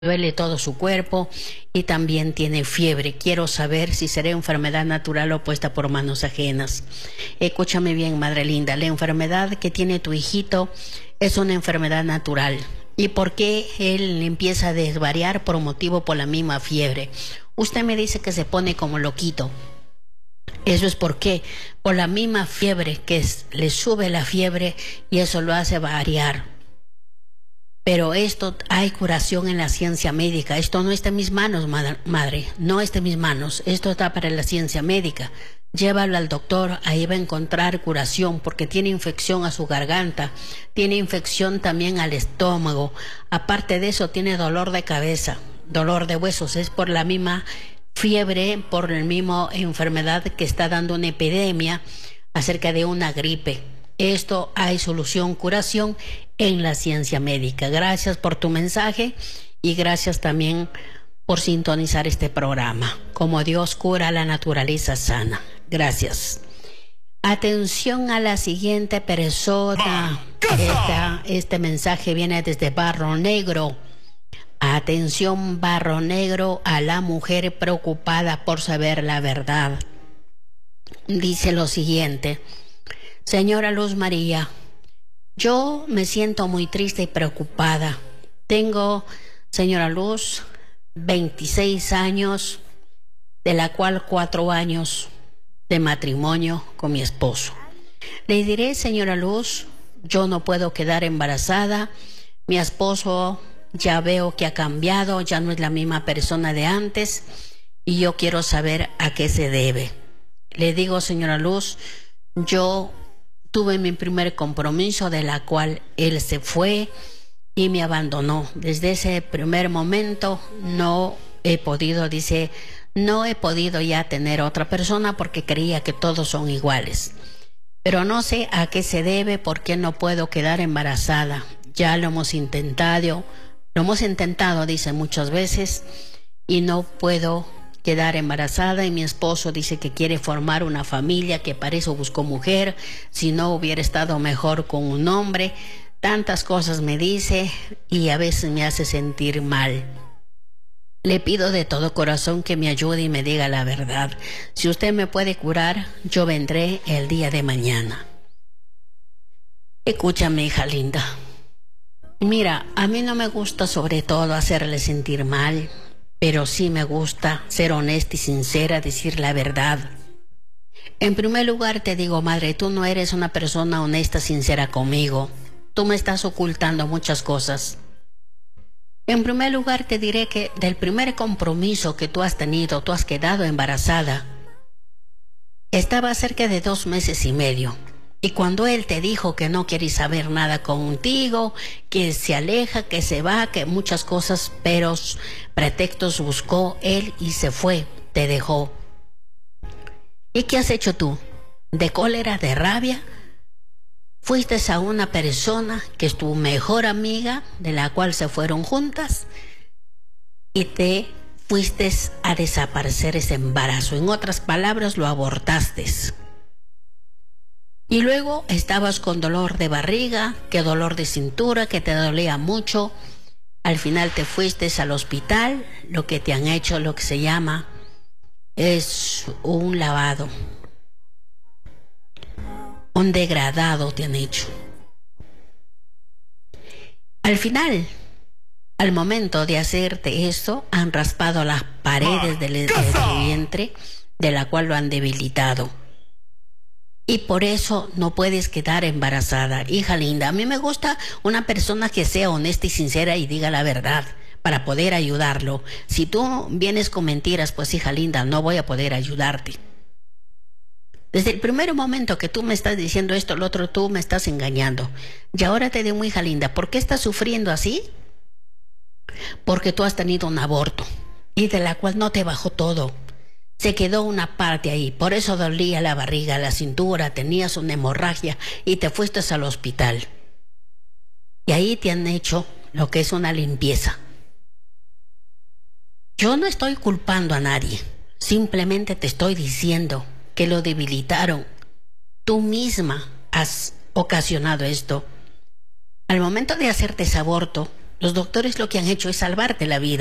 duele todo su cuerpo y también tiene fiebre. Quiero saber si será enfermedad natural o puesta por manos ajenas. Escúchame bien, madre linda, la enfermedad que tiene tu hijito es una enfermedad natural. ¿Y por qué él empieza a desvariar? Por la misma fiebre. Usted me dice que se pone como loquito. Eso es por la misma fiebre le sube la fiebre y eso lo hace variar. Pero esto hay curación en la ciencia médica. Esto no está en mis manos, madre. No está en mis manos. Esto está para la ciencia médica. Llévalo al doctor, ahí va a encontrar curación porque tiene infección a su garganta, tiene infección también al estómago. Aparte de eso, tiene dolor de cabeza, dolor de huesos. Es por la misma fiebre, por la misma enfermedad que está dando una epidemia acerca de una gripe. Esto hay solución, curación en la ciencia médica. Gracias por tu mensaje y gracias también por sintonizar este programa. Como Dios cura, la naturaleza sana. Gracias. Atención a la siguiente persona. Este mensaje viene desde Barro Negro. Atención, Barro Negro, a la mujer preocupada por saber la verdad. Dice lo siguiente: Señora Luz María, yo me siento muy triste y preocupada. Tengo, señora Luz, 26 años, de la cual 4 años de matrimonio con mi esposo. Le diré, señora Luz, yo no puedo quedar embarazada. Mi esposo ya veo que ha cambiado, ya no es la misma persona de antes y yo quiero saber a qué se debe. Le digo, señora Luz, yo tuve mi primer compromiso de la cual él se fue y me abandonó. Desde ese primer momento no he podido ya tener otra persona porque creía que todos son iguales. Pero no sé a qué se debe, por qué no puedo quedar embarazada. Ya lo hemos intentado, dice muchas veces, y no puedo quedar embarazada. Y mi esposo dice que quiere formar una familia, que para eso buscó mujer, si no hubiera estado mejor con un hombre. Tantas cosas me dice y a veces me hace sentir mal. Le pido de todo corazón que me ayude y me diga la verdad. Si usted me puede curar, yo vendré el día de mañana. Escúchame, hija linda. Mira, a mí no me gusta sobre todo hacerle sentir mal, pero sí me gusta ser honesta y sincera, decir la verdad. En primer lugar te digo, madre, tú no eres una persona honesta, sincera conmigo. Tú me estás ocultando muchas cosas. En primer lugar te diré que del primer compromiso que tú has tenido, tú has quedado embarazada. Estaba cerca de 2 meses y medio. Y cuando él te dijo que no quiere saber nada contigo, que se aleja, que se va, que muchas cosas, pero pretextos buscó él y se fue, te dejó. ¿Y qué has hecho tú? ¿De cólera, de rabia? Fuiste a una persona que es tu mejor amiga, de la cual se fueron juntas, y te fuiste a desaparecer ese embarazo. En otras palabras, lo abortaste. Y luego estabas con dolor de barriga, que dolor de cintura, que te dolía mucho. Al final te fuiste al hospital. Lo que te han hecho, lo que se llama, es un lavado. Un degradado te han hecho. Al final, al momento de hacerte esto, han raspado las paredes del vientre, de la cual lo han debilitado. Y por eso no puedes quedar embarazada. Hija linda, a mí me gusta una persona que sea honesta y sincera y diga la verdad para poder ayudarlo. Si tú vienes con mentiras, pues hija linda, no voy a poder ayudarte. Desde el primer momento que tú me estás diciendo esto, lo otro, tú me estás engañando. Y ahora te digo, hija linda, ¿por qué estás sufriendo así? Porque tú has tenido un aborto y de la cual no te bajó todo. Se quedó una parte ahí, por eso dolía la barriga, la cintura, tenías una hemorragia y te fuiste al hospital. Y ahí te han hecho lo que es una limpieza. Yo no estoy culpando a nadie, simplemente te estoy diciendo que lo debilitaron. Tú misma has ocasionado esto. Al momento de hacerte ese aborto, Los doctores lo que han hecho es salvarte la vida.